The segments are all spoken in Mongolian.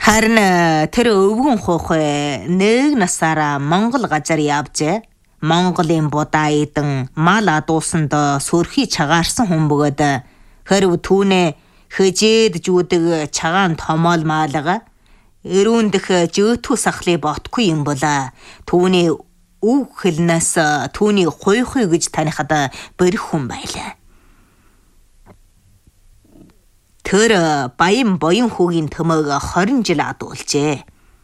Харин тэр өвгөн хуухай нэг насаараа Монгол газар явжээ. Монголын будаа идэн мал адуулсанд сөрхий чагаарсан хүн бөгөөд хэрв түүнээ хөжөөд жүүдэг чагаан томоол маалга өрөөндөх жөөтгөө сахлыг ботгүй юм бола. Түүний үг хэлнээс түүний хуйхуй гэж танихад бэрх хүн байлаа. Тэр баян хүүгийн төмөг 20 жил адуулжээ.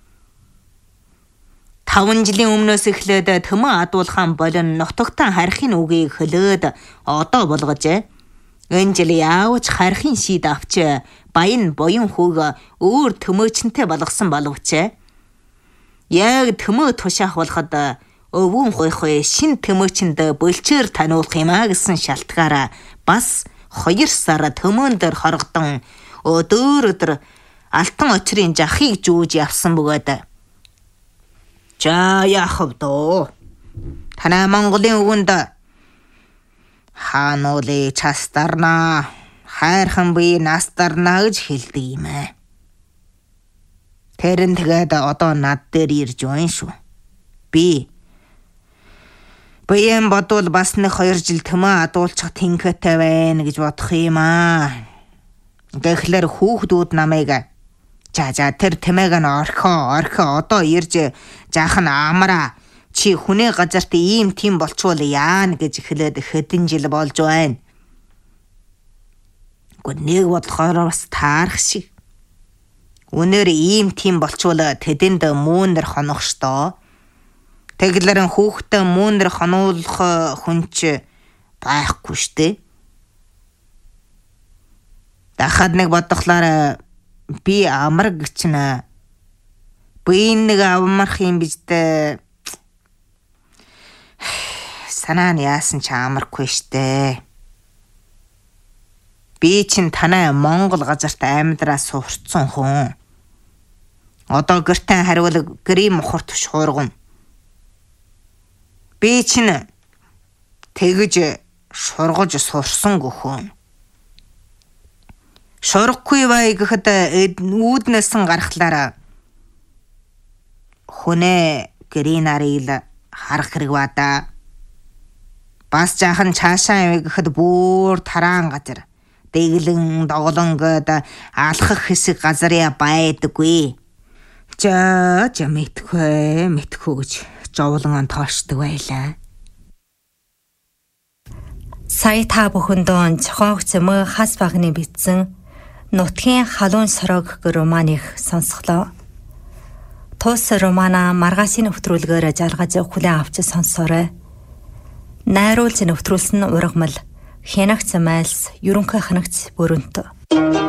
5 жилийн өмнөөс эхлээд төмөн адуулхан болон нутагтаа харихын үгийг хөлөөд одоо болгожээ. Энэ жил яавч харихын шийд авч баян хүүг өөр төмөөчнтэй болгосон боловч яг төмөө тушаах болоход өвгөн хуйхуй шин төмөөчөнд бөлчөөр таниулах юмаа гэсэн шалтгаараа бас 2 сар төмөн дээр хоргодон өдөр алтан очрын жахыг жүүж явсан бөгөөд за яах вэ дөө? Танай Монголын өвөнд хаануулыг частарна, хайрхан бие настарна гэж хэлдэг юм ээ. Тэр нь тэгээд одоо над дээр ирж байна шүү. Баян бодвол бас нэг 2 жил төмөө адуулчих тэнхэтэй байна гэж бодох юм аа. Гэхлээр хүүхдүүд намайг за тэр тэмээг нь орхоо одоо ирж жаахан амраа чи хүнээ газарт ийм тийм болчвол яана гэж эхлээд хэдэн жил болж байна. Гэхдээ нэг бодлохоор бас таарах шиг. Өнөр ийм тийм болчвол тэдэнд мөөнөр хонох штоо. Тэглэрэн хүүхдээ мөөнөр хонуулах хүнч байхгүй штэ. Дахад нэг бодохлоор би амраг гिचнэ. Би нэг амрах юм бижтэй. Санаа нь яасан ч амархгүй штэ. Би чинь танай Монгол газарт амьдраа сурцсан хүн. Одоо гэртээ хариул гэрийн мохор туш хуурган. Би чинь тэгж шургаж сурсан гөхөн. Шургахгүй бай гэхэд үүднээсэн гарахлаараа хүнээ гэрийн нарыг харах хэрэг бада. Бас жаахан цаашаа явъя гэхэд бүр тараан газар. Дэглэн доголон гээд алхах хэсэг газараа байдаггүй. За мэдхгүй гэж жовлон тоошдог байлаа. Сая та бүхэндээ зохиогч Мө хас багны бичсэн Нутгийн халуун сорог романыг сонсголоо. Тус романа маргаашийн нэвтрүүлгээр жаргаж хүлээн авч сонсоорой. Найруулж нэвтрүүлсэн ургамал Хянагц Майлс ерөнхий ханагч Бүрэнт.